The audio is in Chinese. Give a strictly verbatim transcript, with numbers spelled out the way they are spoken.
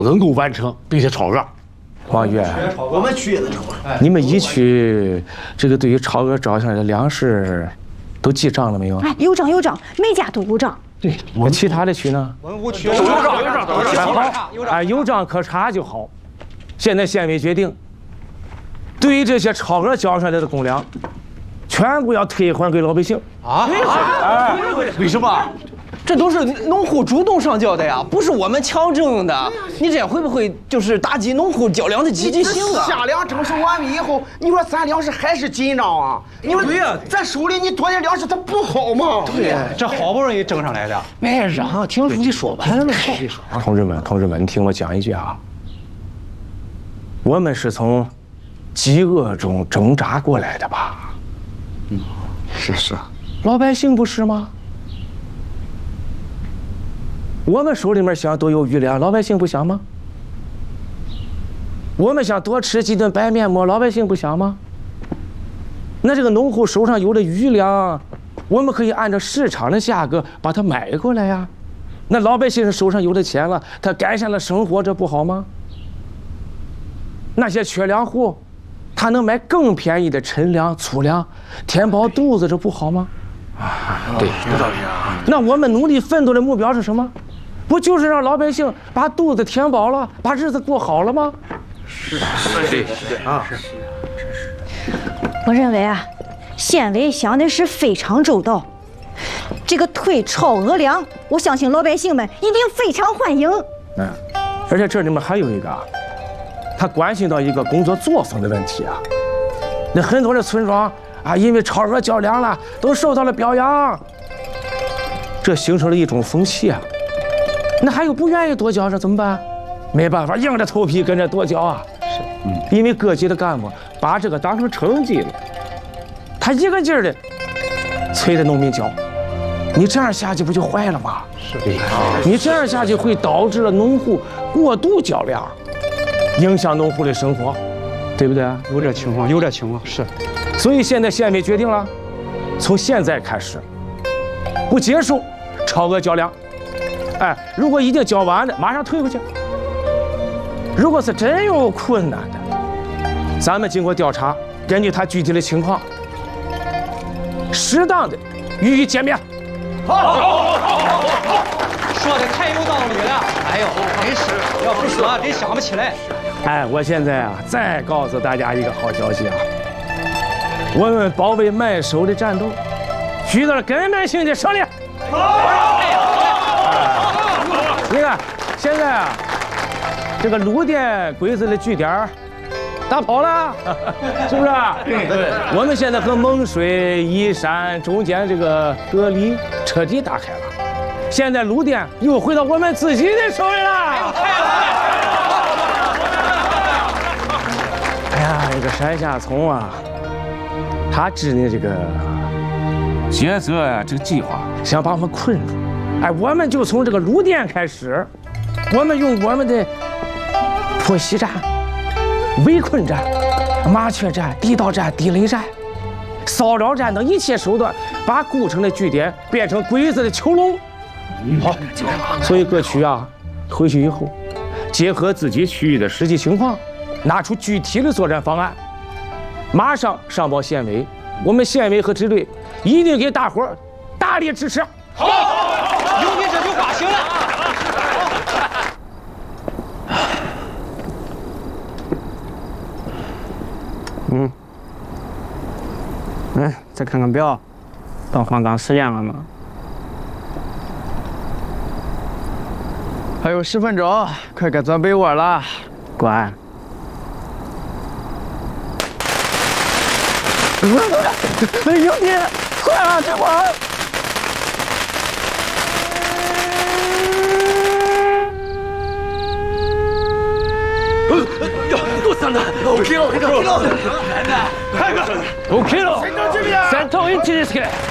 能够完成，并且超额。 王宇， 我们区也能成。 你们一区这个对于超额招向的粮食都记账了没有？ 哎，有账有账，每家都有账。 对，我其他的区呢？ 文物区有账有账有账， 好，哎，有账可查就好。现在县委决定，对于这些超额交上来的公粮，全部要退还给老百姓。 啊？ 哎，为什么？ 这都是农户主动上交的呀，不是我们强征的。你这样会不会就是打击农户交粮的积极性啊？ 夏粮征收完毕以后，你说咱粮食还是紧张啊？你说对呀，咱手里你多点粮食，它不好吗？ 对呀，这好不容易征上来的。 哎，让听书记说完了。 同志们，同志们，你听我讲一句啊，我们是从饥饿中挣扎过来的吧？ 嗯，是是。 老百姓不是吗？我们手里面想多有余粮，老百姓不想吗？我们想多吃几顿白面馍，老百姓不想吗？那这个农户手上有了余粮，我们可以按照市场的价格把它买过来呀。那老百姓手上有了钱了，他改善了生活，这不好吗？那些缺粮户，他能买更便宜的陈粮、粗粮，填饱肚子，这不好吗？ 啊，对，有道理啊。 那我们努力奋斗的目标是什么？不就是让老百姓把肚子填饱了，把日子过好了吗？ 是是对对啊。 我认为啊，县委想的是非常周到。这个退超额粮，我相信老百姓们一定非常欢迎。 嗯，而且这里面还有一个啊，他关心到一个工作作风的问题啊。那很多的村庄啊，因为超额交粮了，都受到了表扬，这形成了一种风气啊。那还有不愿意多交，这怎么办？没办法，硬着头皮跟着多交啊。是，嗯，因为各级的干部把这个当成成绩了，他一个劲儿的催着农民交。你这样下去不就坏了吗？ 是的，你这样下去会导致了农户过度交粮，影响农户的生活，对不对？ 有这情况，有这情况是。 所以现在县委决定了，从现在开始，不接受超额交粮。哎，如果已经交完的，马上退回去。如果是真有困难的，咱们经过调查，根据他具体的情况，适当的予以减免。 好，好，好，好，好，好，说的太有道理了。哎呦，真是，要不说真想不起来。 哎，我现在啊，再告诉大家一个好消息啊，我们保卫麦收的战斗取得了根本性的胜利。好，你看，现在啊，这个鲁甸鬼子的据点打跑了，是不是？对对。我们现在和蒙水、宜山中间这个隔离彻底打开了，现在鲁甸又回到我们自己的手里了。哎呀，这个山下从啊，他制定这个抉择啊，这个计划想把我们困住。哎，我们就从这个鲁甸开始，我们用我们的破袭战、围困战、麻雀战、地道战、地雷战、骚扰战等一切手段，把古城的据点变成鬼子的囚笼。好，所以各区啊，回去以后，结合自己区域的实际情况，拿出具体的作战方案，马上上报县委。我们县委和支队一定给大伙儿大力支持。 好，有你这句话行了。 嗯，哎，再看看表，到换岗时间了吗？ 还有十分钟，快该钻被窝了。 乖。 哎呦你，快啊，这会儿！ 我操！OK 了，OK 了，OK 了， OK 了，戦闘準備だ。戦闘一致ですけど。